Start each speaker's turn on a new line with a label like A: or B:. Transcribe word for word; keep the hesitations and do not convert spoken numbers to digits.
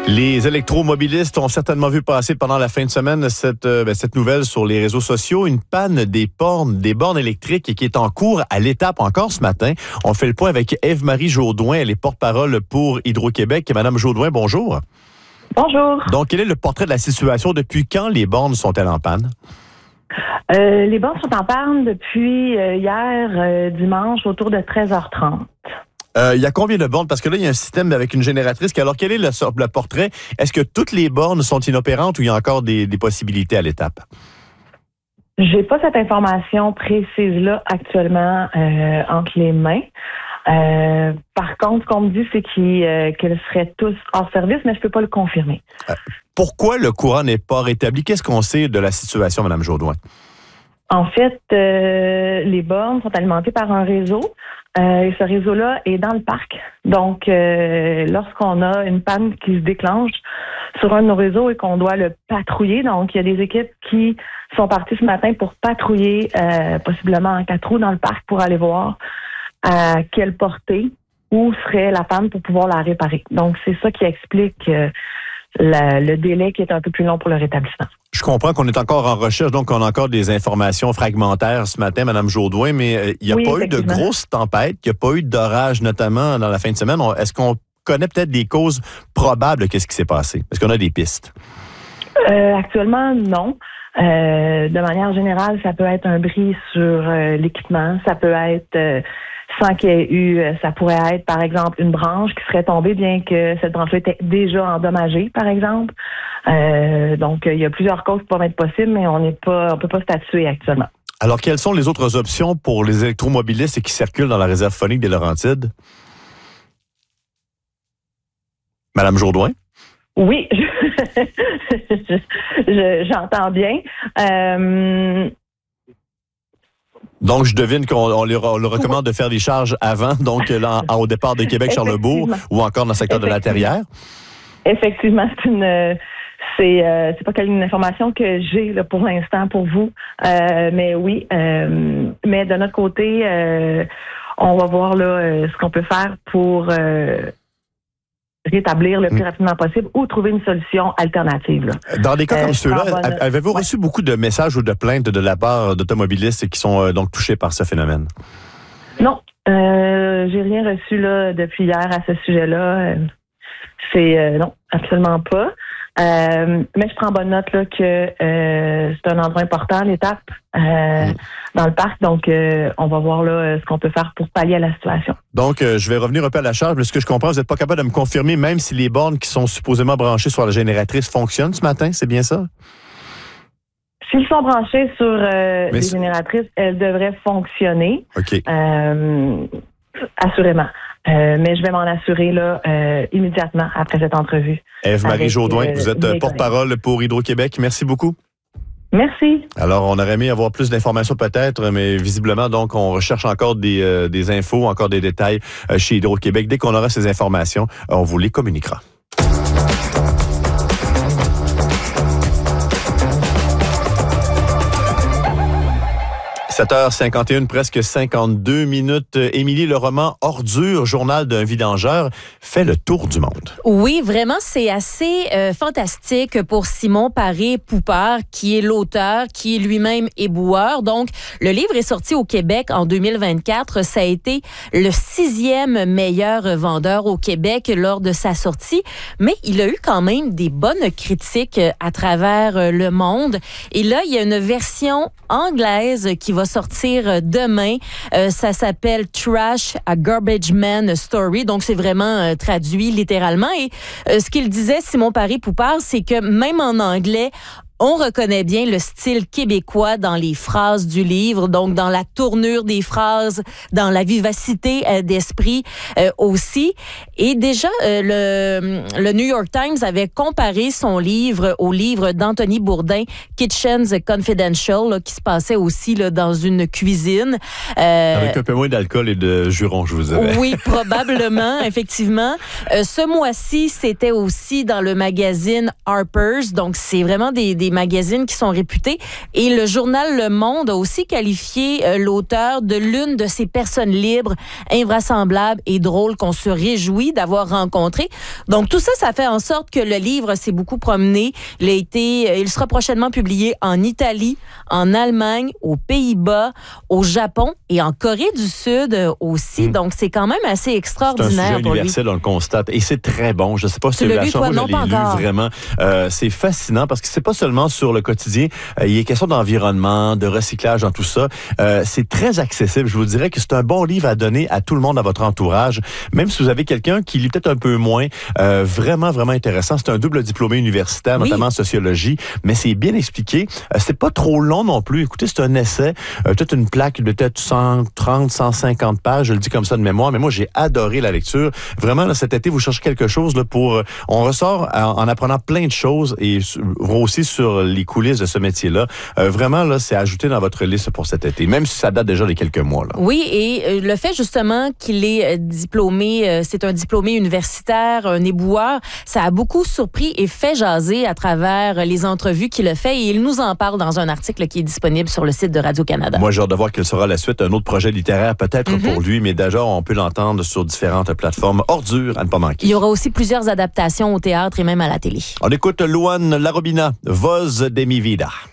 A: Les électromobilistes ont certainement vu passer pendant la fin de semaine cette, euh, ben, cette nouvelle sur les réseaux sociaux, une panne des bornes, des bornes électriques qui est en cours à l'étape encore ce matin. On fait le point avec Ève-Marie Jourdouin, elle est porte-parole pour Hydro-Québec. Madame Jourdouin, bonjour.
B: Bonjour.
A: Donc, quel est le portrait de la situation? Depuis quand les bornes sont-elles en panne?
B: Euh, les bornes sont en panne depuis euh, hier, euh, dimanche, autour de treize heures trente.
A: Il euh, y a combien de bornes? Parce que là, il y a un système avec une génératrice. Alors, quel est le, le portrait? Est-ce que toutes les bornes sont inopérantes ou il y a encore des, des possibilités à l'étape?
B: J'ai pas cette information précise-là actuellement euh, entre les mains. Euh, par contre, ce qu'on me dit, c'est qu'ils, euh, qu'elles seraient tous hors service, mais je peux pas le confirmer.
A: Euh, pourquoi le courant n'est pas rétabli? Qu'est-ce qu'on sait de la situation, Mme Jourdouin?
B: En fait, euh, les bornes sont alimentées par un réseau. Euh, et ce réseau-là est dans le parc. Donc, euh, lorsqu'on a une panne qui se déclenche sur un de nos réseaux et qu'on doit le patrouiller, donc il y a des équipes qui sont parties ce matin pour patrouiller euh, possiblement en quatre roues dans le parc pour aller voir à quelle portée, où serait la panne pour pouvoir la réparer. Donc, c'est ça qui explique euh, la, le délai qui est un peu plus long pour le rétablissement.
A: Je comprends qu'on est encore en recherche, donc on a encore des informations fragmentaires ce matin, Mme Jourdouin, mais euh, il n'y a
B: oui,
A: pas eu de grosses tempêtes, il n'y a pas eu d'orage notamment dans la fin de semaine. On, est-ce qu'on connaît peut-être des causes probables de ce qui s'est passé? Est-ce qu'on a des pistes? Euh,
B: actuellement, non. Euh, de manière générale, ça peut être un bris sur euh, l'équipement, ça peut être... Euh, sans qu'il y ait eu, ça pourrait être, par exemple, une branche qui serait tombée, bien que cette branche était déjà endommagée, par exemple. Euh, donc, il y a plusieurs causes qui peuvent être possibles, mais on n'est pas, on peut pas statuer actuellement.
A: Alors, quelles sont les autres options pour les électromobilistes qui circulent dans la réserve phonique des Laurentides? Madame Jourdouin?
B: Oui, je, je, j'entends bien. Euh,
A: Donc, je devine qu'on on leur, on leur recommande de faire des charges avant, donc là, en, au départ de Québec-Charlebourg ou encore dans le secteur de la Terrière.
B: Effectivement, c'est une, c'est, euh, c'est pas une information que j'ai là, pour l'instant pour vous, euh, mais oui. Euh, mais de notre côté, euh, on va voir là euh, ce qu'on peut faire pour euh, rétablir le plus mmh. rapidement possible ou trouver une solution alternative. Là.
A: Dans des cas
B: euh,
A: comme ceux-là, bonne... avez-vous ouais. reçu beaucoup de messages ou de plaintes de la part d'automobilistes qui sont euh, donc touchés par ce phénomène?
B: Non, euh, j'ai rien reçu là depuis hier à ce sujet-là. C'est euh, non, absolument pas. Euh, mais je prends bonne note là que euh, c'est un endroit important, l'étape euh, mmh. dans le parc. Donc, euh, on va voir là ce qu'on peut faire pour pallier à la situation.
A: Donc, euh, je vais revenir un peu à la charge. Mais ce que je comprends, vous n'êtes pas capable de me confirmer, même si les bornes qui sont supposément branchées sur la génératrice fonctionnent ce matin, c'est bien ça?
B: S'ils sont branchés sur euh, les génératrices, elles devraient fonctionner.
A: OK.
B: Euh, assurément. Euh, mais je vais m'en assurer là euh, immédiatement après cette entrevue.
A: Ève-Marie Jourdouin, euh, vous êtes porte-parole pour Hydro-Québec. Merci beaucoup.
B: Merci.
A: Alors, on aurait aimé avoir plus d'informations peut-être, mais visiblement, donc, on recherche encore des, euh, des infos, encore des détails euh, chez Hydro-Québec. Dès qu'on aura ces informations, on vous les communiquera. sept heures cinquante et une, presque cinquante-deux minutes. Émilie, le roman Ordure, journal d'un vidangeur, fait le tour du monde.
C: Oui, vraiment, c'est assez euh, fantastique pour Simon Paré-Poupard, qui est l'auteur, qui est lui-même éboueur. Donc, le livre est sorti au Québec en deux mille vingt-quatre. Ça a été le sixième meilleur vendeur au Québec lors de sa sortie. Mais il a eu quand même des bonnes critiques à travers le monde. Et là, il y a une version anglaise qui va sortir demain. Euh, ça s'appelle Trash, a Garbage Man Story. Donc, c'est vraiment euh, traduit littéralement. Et euh, ce qu'il disait, Simon Paré-Poupard, c'est que même en anglais, on reconnaît bien le style québécois dans les phrases du livre, donc dans la tournure des phrases, dans la vivacité euh, d'esprit euh, aussi. Et déjà, euh, le, le New York Times avait comparé son livre au livre d'Anthony Bourdain, Kitchens Confidential, là, qui se passait aussi là, dans une cuisine.
A: Euh, Avec un peu moins d'alcool et de jurons, je vous dirais.
C: Oui, probablement, effectivement. Euh, ce mois-ci, c'était aussi dans le magazine Harper's, donc c'est vraiment des, des magazines qui sont réputés. Et le journal Le Monde a aussi qualifié euh, l'auteur de l'une de ces personnes libres, invraisemblables et drôles qu'on se réjouit d'avoir rencontrées. Donc, tout ça, ça fait en sorte que le livre s'est beaucoup promené. Il a été, il sera prochainement publié en Italie, en Allemagne, aux Pays-Bas, au Japon et en Corée du Sud aussi. Mmh. Donc, c'est quand même assez extraordinaire.
A: C'est un sujet
C: pour
A: universel,
C: lui.
A: On le constate. Et c'est très bon. Je ne sais pas si
C: tu
A: tu
C: l'as
A: la
C: lu,
A: chambre,
C: toi? Non,
A: je
C: pas
A: l'ai lu
C: encore.
A: vraiment. Euh, c'est fascinant parce que c'est pas seulement sur le quotidien. Euh, il y a question d'environnement, de recyclage dans tout ça. Euh, c'est très accessible. Je vous dirais que c'est un bon livre à donner à tout le monde dans votre entourage. Même si vous avez quelqu'un qui lit peut-être un peu moins, euh, vraiment, vraiment intéressant. C'est un double diplômé universitaire, oui. notamment en sociologie, mais c'est bien expliqué. Euh, c'est pas trop long non plus. Écoutez, c'est un essai, euh, peut-être une plaque de peut-être cent trente, cent cinquante pages, je le dis comme ça de mémoire, mais moi, j'ai adoré la lecture. Vraiment, là, cet été, vous cherchez quelque chose là, pour... Euh, on ressort en, en apprenant plein de choses et aussi sur les coulisses de ce métier-là. Euh, vraiment, là, c'est ajouté dans votre liste pour cet été, même si ça date déjà de quelques mois. Là.
C: Oui, et euh, le fait justement qu'il est diplômé, euh, c'est un diplômé universitaire, un éboueur, ça a beaucoup surpris et fait jaser à travers les entrevues qu'il a fait et il nous en parle dans un article qui est disponible sur le site de Radio-Canada.
A: Moi, j'ai hâte de voir quelle sera la suite. Un autre projet littéraire peut-être mm-hmm. pour lui, mais déjà, on peut l'entendre sur différentes plateformes. Ordure à ne pas manquer.
C: Il y aura aussi plusieurs adaptations au théâtre et même à la télé.
A: On écoute Luan Larobina, Voz de mi vida.